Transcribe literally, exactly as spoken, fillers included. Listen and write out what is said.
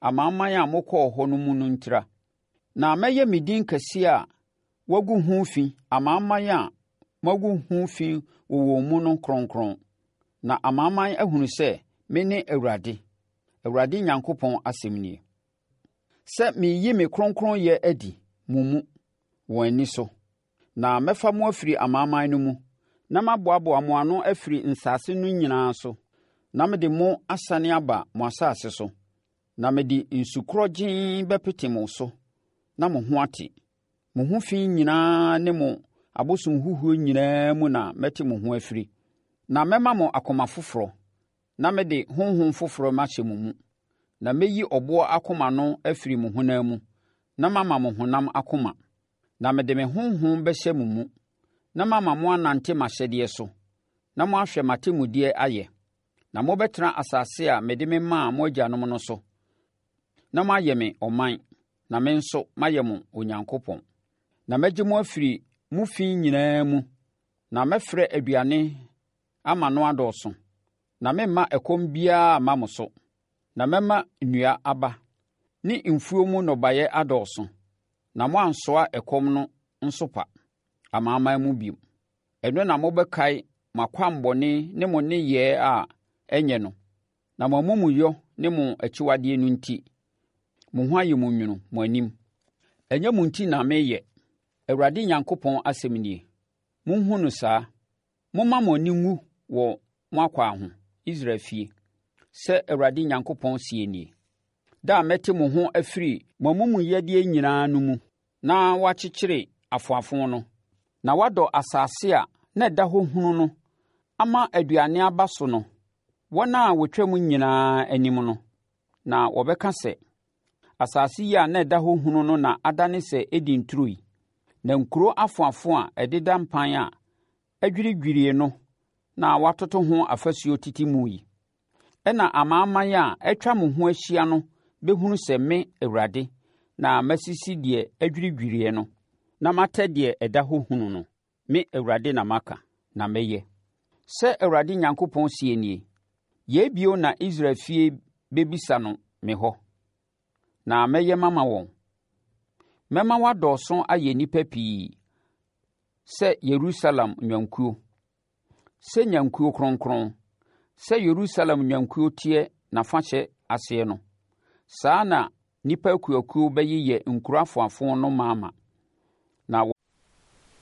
amanaman a mokɔɔ hɔ no mu no ntira. Na mɛyɛ me din kɛseɛ a wagu ho fi amanaman a magu ho fi wɔ wɔn mu no kronkron. Na amanaman ahunu sɛ me ne Awurade, Awurade Nyankopɔn asɛm nie. Sɛ meyi me kronkronyɛ adi mo mu wɔn ani so, na mɛfa mo afiri amanaman no mu, na maboaboa mo ano afiri nsase no nyinaa so, na mede mo asane aba mo asase so, na mede nsukorɔgyen bɛpete mo so, na mo ho ate. Mo ho fi nyinaa ne mo abosom huhuo nyinaa mu na mɛte mo ho afiri. Na mɛma mo akoma foforɔ, na mede honhom foforɔ mahyɛ mo mu. Na mɛyi ɔboɔ akoma no afiri mo honam mu, na mama mo honam akoma. Na mede me honhom bɛhyɛ mo mu, na mama mo anante m'ahyɛdeɛ so, na mo ahwɛ m'atemmudeɛ ayɛ. Na mobɛtena asase a mede me maa mo agyanom no so, na moayɛ me ɔman, na me nso mayɛ mo Onyankopɔn. Na mɛgye mo afiri mo fi nyinaa mu, na mɛfrɛ aduane ama no adɔɔso, na memma ɛkɔm biara ama mo so. Na mɛma nnua aba ne mfuo mu nnɔbaeɛ adɔɔso, na moansoa ɛkɔm no nso pa amanaman mu bio. Ɛno na mobɛkae mo akwammɔne ne mo nneyɛɛ a ɛnyɛ no, na mo amumuyɔ ne mo akyiwadeɛ no nti, mo ho ayɛ mo nwunu mo anim. Ɛnyɛ mo nti na meyɛ, Awurade Nyankopɔn asɛm nie. Monhu no saa. Momma mo ani ngu wɔ mo akwaa ho, Israel fie, sɛ Awurade Nyankopɔn sie nie. Da a mɛte mo ho afiri mo amumuyɛdeɛ nyinaa no mu, na wakyekyere afoafo no, na wadɔ asase a na ɛda hɔ hunu no ama aduane aba so no, wɔn a wɔtwa mu nyinaa anim no, na wɔbɛka sɛ, asase yi a na ɛda hɔ hunu no na adane sɛ ɛdi nturo yi, na nkuro afoafo a ɛdeda mpan a adwiridwirie no na watoto ho afasuo titi mu yi. Ɛna amanaman a atwa mo ho ahyia no bɛhunu sɛ me Awurade na masisi deɛ adwiridwirie no, na matɛ deɛ ɛda hɔ hunu no. Me Awurade na maka, na mɛyɛ. Sɛ Awurade Nyankopɔn sie nie, yei bio na Israel fie bɛbisa no me hɔ, na mɛyɛ mama wɔn. Mɛma wadɔɔso ayɛ nnipa pii sɛ Yerusalem nnwankuo, sɛ nnwankuo kronkron, sɛ Yerusalem nnwankuo teɛ n'afahyɛ aseɛ no. Saa na nnipa akuakuo bɛyeyɛ nkuro afoafo no maama, na